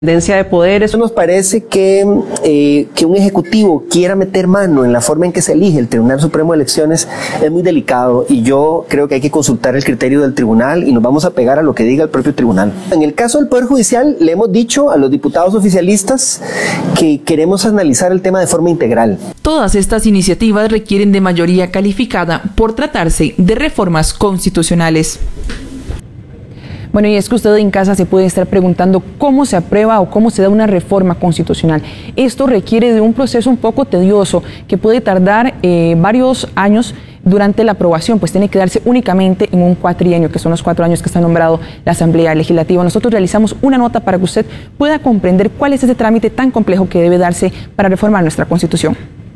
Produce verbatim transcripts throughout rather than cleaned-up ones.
de poderes. Eso nos parece que, eh, que un ejecutivo quiera meter mano en la forma en que se elige el Tribunal Supremo de Elecciones es muy delicado, y yo creo que hay que consultar el criterio del tribunal y nos vamos a pegar a lo que diga el propio tribunal. En el caso del Poder Judicial le hemos dicho a los diputados oficialistas que queremos analizar el tema de forma integral. Todas estas iniciativas requieren de mayoría calificada por tratarse de reformas constitucionales. Bueno, y es que usted en casa se puede estar preguntando cómo se aprueba o cómo se da una reforma constitucional. Esto requiere de un proceso un poco tedioso que puede tardar eh, varios años durante la aprobación, pues tiene que darse únicamente en un cuatrienio, que son los cuatro años que está nombrado la Asamblea Legislativa. Nosotros realizamos una nota para que usted pueda comprender cuál es ese trámite tan complejo que debe darse para reformar nuestra Constitución.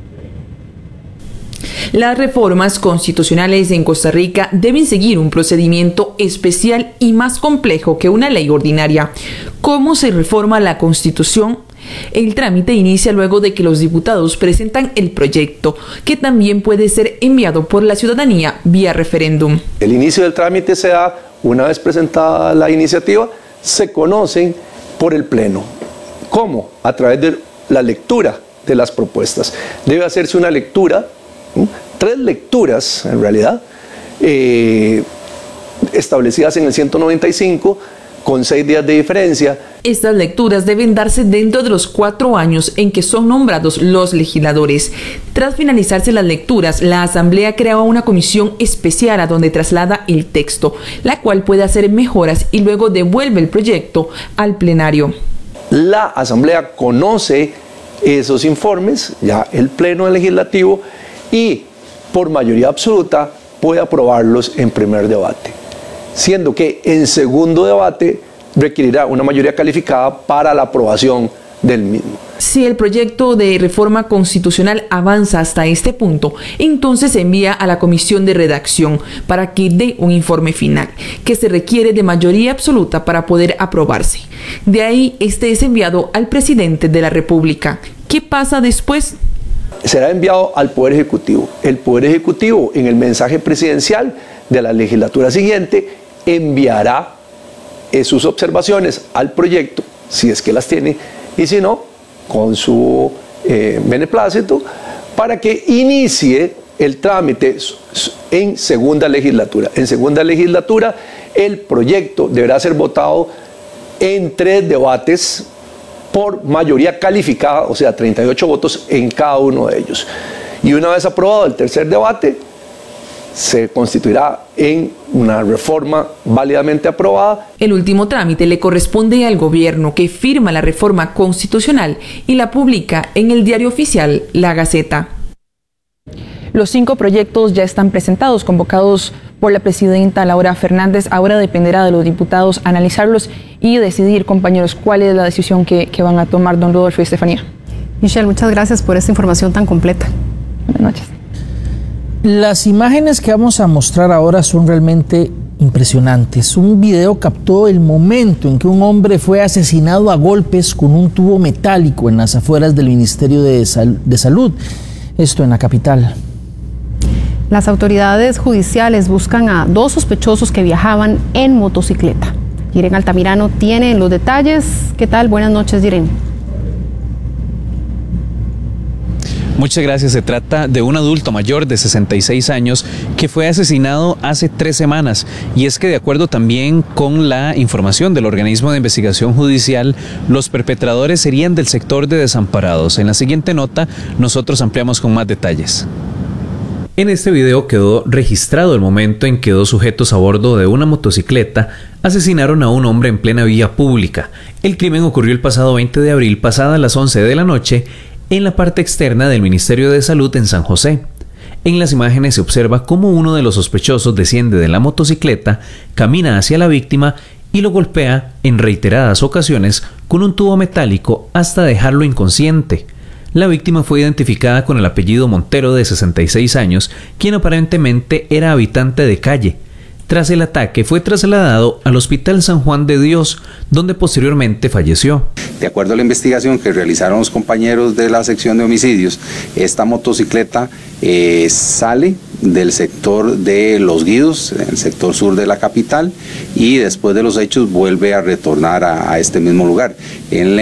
Las reformas constitucionales en Costa Rica deben seguir un procedimiento especial y más complejo que una ley ordinaria. ¿Cómo se reforma la Constitución? El trámite inicia luego de que los diputados presentan el proyecto, que también puede ser enviado por la ciudadanía vía referéndum. El inicio del trámite se da una vez presentada la iniciativa, se conocen por el Pleno. ¿Cómo? A través de la lectura de las propuestas. Debe hacerse una lectura, tres lecturas en realidad, eh, establecidas en el ciento noventa y cinco, con seis días de diferencia. Estas lecturas deben darse dentro de los cuatro años en que son nombrados los legisladores. Tras finalizarse las lecturas, la Asamblea crea una comisión especial a donde traslada el texto, la cual puede hacer mejoras y luego devuelve el proyecto al plenario. La Asamblea conoce esos informes, ya el Pleno Legislativo, y por mayoría absoluta puede aprobarlos en primer debate, siendo que en segundo debate requerirá una mayoría calificada para la aprobación del mismo. Si el proyecto de reforma constitucional avanza hasta este punto, entonces se envía a la comisión de redacción para que dé un informe final, que se requiere de mayoría absoluta para poder aprobarse. De ahí, este es enviado al presidente de la República. ¿Qué pasa después? Será enviado al Poder Ejecutivo. El Poder Ejecutivo, en el mensaje presidencial de la legislatura siguiente, enviará eh, sus observaciones al proyecto, si es que las tiene, y si no, con su eh, beneplácito, para que inicie el trámite en segunda legislatura. En segunda legislatura, el proyecto deberá ser votado en tres debates por mayoría calificada, o sea, treinta y ocho votos en cada uno de ellos. Y una vez aprobado el tercer debate, se constituirá en una reforma válidamente aprobada. El último trámite le corresponde al gobierno, que firma la reforma constitucional y la publica en el diario oficial La Gaceta. Los cinco proyectos ya están presentados, convocados por la presidenta Laura Fernández. Ahora dependerá de los diputados analizarlos y decidir, compañeros, cuál es la decisión que, que van a tomar don Rodolfo y Estefanía. Michelle, muchas gracias por esta información tan completa. Buenas noches. Las imágenes que vamos a mostrar ahora son realmente impresionantes. Un video captó el momento en que un hombre fue asesinado a golpes con un tubo metálico en las afueras del Ministerio de, Sal- de Salud, esto en la capital. Las autoridades judiciales buscan a dos sospechosos que viajaban en motocicleta. Jiren Altamirano tiene los detalles. ¿Qué tal? Buenas noches, Jiren. Muchas gracias. Se trata de un adulto mayor de sesenta y seis años que fue asesinado hace tres semanas. Y es que, de acuerdo también con la información del organismo de investigación judicial, los perpetradores serían del sector de desamparados. En la siguiente nota nosotros ampliamos con más detalles. En este video quedó registrado el momento en que dos sujetos a bordo de una motocicleta asesinaron a un hombre en plena vía pública. El crimen ocurrió el pasado veinte de abril, pasadas las once de la noche, en la parte externa del Ministerio de Salud en San José. En las imágenes se observa cómo uno de los sospechosos desciende de la motocicleta, camina hacia la víctima y lo golpea en reiteradas ocasiones con un tubo metálico hasta dejarlo inconsciente. La víctima fue identificada con el apellido Montero, de sesenta y seis años, quien aparentemente era habitante de calle. Tras el ataque fue trasladado al Hospital San Juan de Dios, donde posteriormente falleció. De acuerdo a la investigación que realizaron los compañeros de la sección de homicidios, esta motocicleta eh, sale del sector de Los Guidos, en el sector sur de la capital, y después de los hechos vuelve a retornar a, a este mismo lugar. En